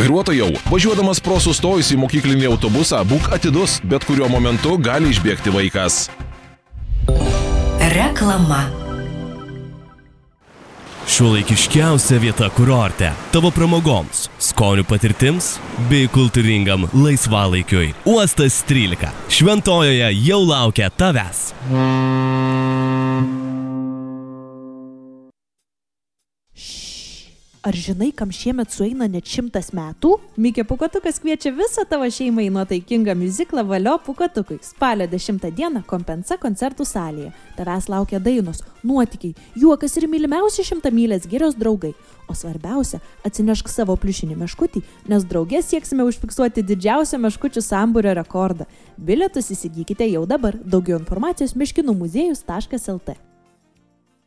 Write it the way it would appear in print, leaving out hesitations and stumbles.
Vairuotojau, važiuodamas pro sustojusį mokyklinį autobusą, būk atidus, bet kuriuo momentu gali išbėgti vaikas. Reklama. Šiuolaikiškiausia vieta kurorte tavo pramogoms, skonių patirtims bei kultūringam laisvalaikiui. Uostas 13. Šventojoje jau laukia tavęs. Ar žinai, kam šiemet sueina net 100 metų? Mikė Pūkuotukas kviečia visą tavo šeimą į nuotaikingą miuziklą Valio Pūkuotukui. Spalio 10 dieną Kompensa koncertų salėje. Tavęs laukia dainos, nuotykiai, juokas ir mylimiausi šimtamylės girios draugai. O svarbiausia, atsinešk savo pliušinį meškutį, nes drauge sieksime užfiksuoti didžiausią meškučių sambūrio rekordą. Bilietus įsigykite jau dabar. Daugiau informacijos meškinumuziejus.lt.